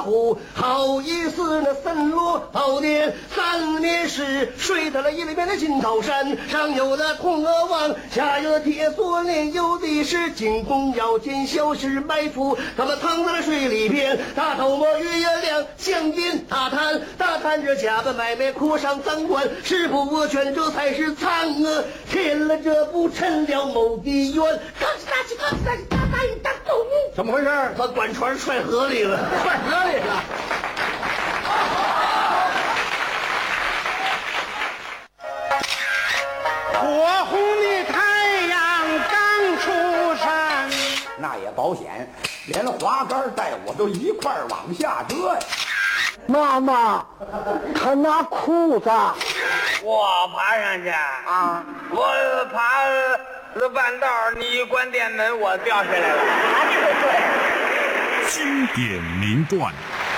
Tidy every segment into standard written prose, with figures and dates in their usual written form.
虎，好意思那森罗宝殿，3年时睡到了一里边的金桃山，上有的铜鹅王，下有的铁锁链，有的是金弓腰间小石埋伏，他们躺在了水里边，大头摸月亮，香槟大谈，大谈着假扮买卖苦上赃官，是不全这才是苍鹅，添了这不成了某的冤， 怎么回事？ 把管船踹河里了， 踹河里了。火红的太阳刚出山，那也保险，连滑竿带我都一块儿往下折呀。 妈妈，他拿裤子。 我爬上去啊！我爬了半道，你一关电门，我掉下来了。 经典名段。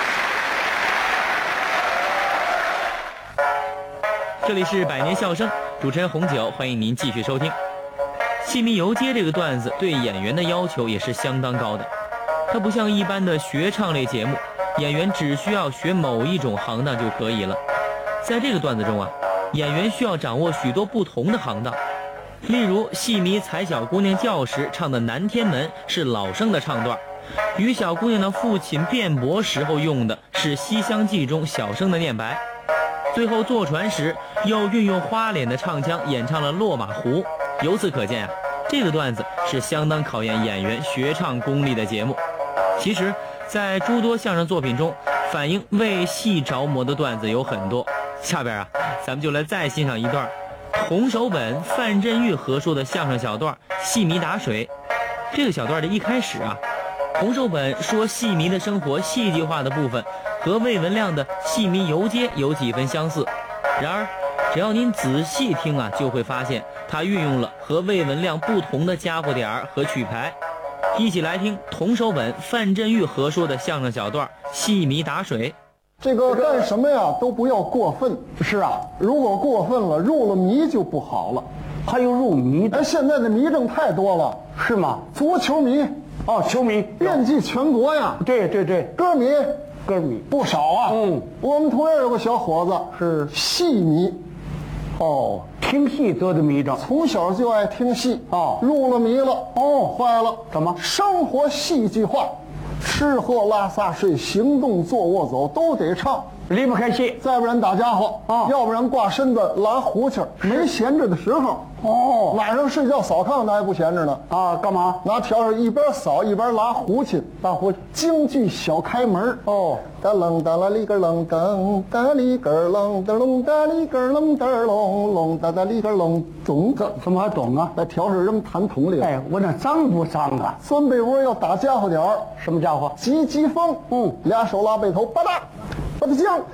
这里是百年笑声，主持人红酒，欢迎您继续收听。戏迷游街这个段子对演员的要求也是相当高的，它不像一般的学唱类节目，演员只需要学某一种行当就可以了。在这个段子中啊，演员需要掌握许多不同的行当。例如戏迷踩小姑娘轿时唱的南天门是老生的唱段，与小姑娘的父亲辩驳时候用的是西厢记中小生的念白，最后坐船时又运用花脸的唱腔演唱了落马湖。由此可见啊，这个段子是相当考验演员学唱功力的节目。其实在诸多相声作品中，反映为戏着魔的段子有很多，下边啊咱们就来再欣赏一段洪守本、范振钰合说的相声小段戏迷打水。这个小段的一开始啊，洪守本说戏迷的生活戏剧化的部分和魏文亮的戏迷游街有几分相似，然而只要您仔细听啊，就会发现他运用了和魏文亮不同的家伙点儿和曲牌。一起来听洪守本、范振钰合说的相声小段戏迷打水。 这个干什么呀都不要过分。 是啊， 如果过分了，入了迷就不好了。 还有入迷的。 现在的迷症太多了。 是吗？ 足球迷， 球迷遍及全国呀。 对对对， 歌迷不少啊。我们同样有个小伙子是戏迷。 听戏得的迷症， 从小就爱听戏入了迷了。坏了， 怎么？ 生活戏剧化，吃喝拉撒睡，行动坐卧走都得唱， 离不开戏。 再不然打家伙要不然挂身子拉胡琴，没闲着的时候。晚上睡觉扫炕那还不闲着呢干嘛？ 拿笤帚一边扫一边拉胡琴，京剧小开门。哒楞哒啦里个楞噔，哒里个楞哒隆哒里个楞哒隆隆哒哒里个隆咚。 怎么还懂啊？ 把笤帚扔痰桶里。 我那脏不脏啊？ 钻被窝要打家伙点儿。 什么家伙？ 急风。俩手拉背头，吧嗒。把他将，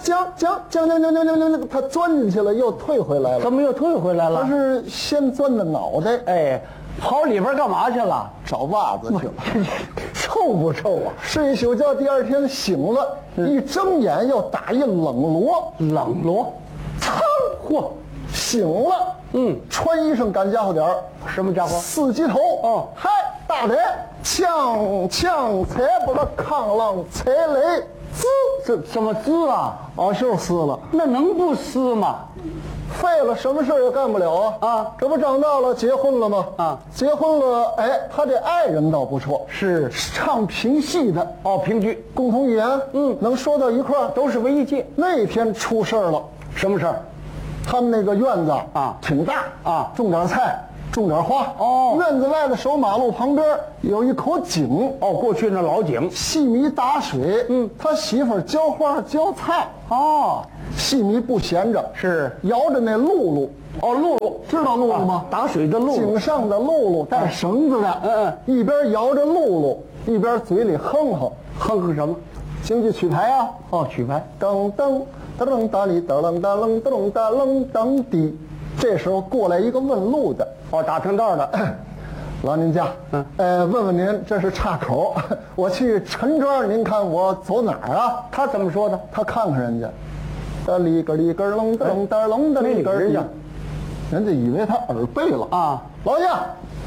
他钻进去了，又退回来了。 怎么又退回来了？ 他是先钻的脑袋。 跑里边干嘛去了？ 找袜子去了。 臭不臭啊？ 睡一宿觉，第二天醒了，一睁眼要打一冷锣。噌，醒了。穿衣裳赶家伙点儿。 什么家伙？ 四级头。嗨，大雷，呛踩不了抗浪踩雷。 这怎么滋啊？ 就是撕了。 那能不撕吗？ 废了，什么事也干不了啊！这不长大了，结婚了吗？结婚了。他这爱人倒不错， 是唱评戏的。 评剧， 共同语言，能说到一块儿， 都是文艺界。 那天出事儿了。 什么事儿？ 他们那个院子挺大种点菜，种点花。院子外的守马路旁边有一口井。 过去那老井。 戏迷打水。他媳妇儿浇花浇菜。戏迷不闲着， 是摇着那辘轳。 辘轳， 知道辘轳吗？ 打水的辘轳。 井上的辘轳带绳子的。一边摇着辘轳，一边嘴里哼什么？ 京剧曲牌啊。 曲牌。 噔噔哒楞哒里哒楞哒楞哒楞哒楞当滴。这时候过来一个问路的。 打听道的。 老人家，问问您，这是岔口，我去陈庄，您看我走哪儿啊？ 他怎么说的？ 他看看人家，哒里个里个楞哒楞哒楞哒里个人家，人家以为他耳背了。 啊， 老爷，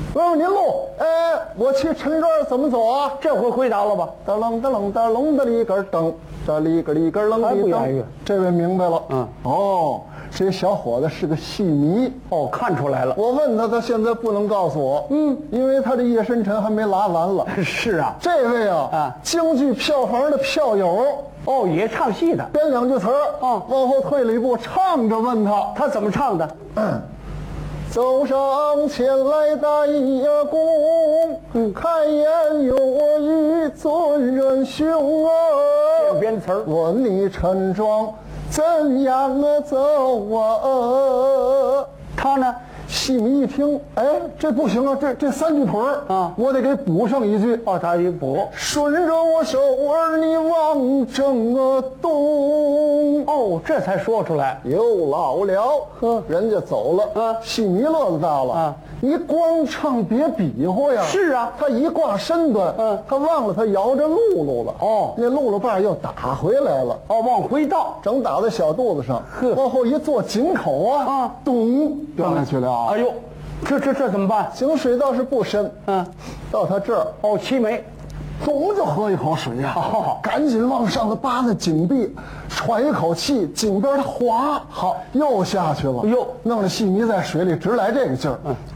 问问您路，我去陈庄怎么走啊？ 这回回答了吧？ 哒楞哒楞哒楞的里根噔，这里根里根楞还不里押韵噔。这位明白了， 嗯， 哦，这小伙子是个戏迷。 哦，看出来了。 我问他，他现在不能告诉我，因为他的夜深沉还没拉完了。 是啊， 这位啊， 啊京剧票房的票友， 哦，也唱戏的。 编两句词儿，往后退了一步，唱着问他， 他怎么唱的？ 走上前来戴呀躬，开言有语尊人兄啊， 编词儿。 问你陈庄怎样走啊？ 他呢？ 戏迷一听，哎，这不行啊，这三句腿儿啊我得给补上一句。 哦，他一补。 顺着我手儿你往正东。 哦，这才说出来。 又老了，人家走了，戏迷乐子大了啊！ 你光唱别比划呀！ 是啊， 他一挂身段，他忘了他摇着露露了。 哦， 那露露把又打回来了。 哦，往回倒， 正打在小肚子上，往后一坐紧口啊，咚掉下去了。 哎呦，这怎么办？ 井水倒是不深，到他这儿， 哦，齐眉， 咚就喝一口水呀，赶紧往上头扒那井壁，喘一口气，井边它滑，好，又下去了， 哟， 弄得戏迷在水里直来这个劲儿，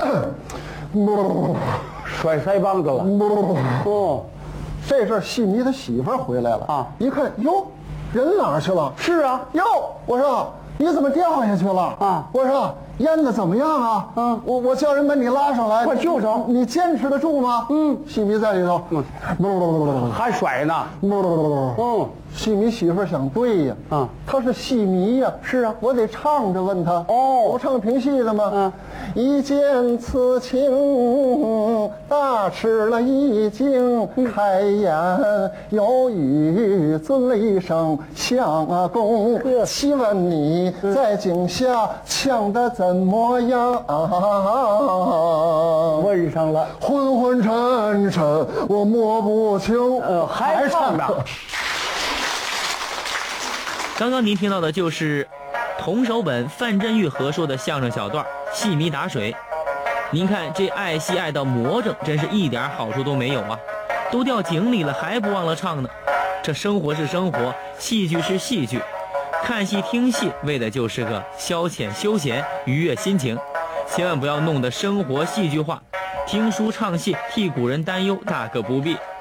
甩腮帮子了。哦， 这阵戏迷他媳妇儿回来了啊， 一看哟，人哪儿去了？ 是啊， 哟，我说你怎么掉下去了啊？ 我说淹的怎么样啊？我叫人把你拉上来， 快救着！ 你坚持得住吗？戏迷在里头， 还甩呢。 戏迷媳妇儿想，对呀，他是戏迷呀， 是啊， 我得唱着问他。 哦， 我唱评戏的吗？一见此情，大吃了一惊，开言有语，尊了一声相公。希问你在井下呛得怎么样？ 问上了， 昏昏沉沉，我摸不清。 还唱呢。 刚刚您听到的就是童守本、范振钰合说的相声小段《戏迷打水》。您看这爱戏爱到魔怔，真是一点好处都没有啊！都掉井里了还不忘了唱呢。这生活是生活，戏剧是戏剧，看戏听戏为的就是个消遣休闲，愉悦心情，千万不要弄得生活戏剧化。听书唱戏替古人担忧大可不必。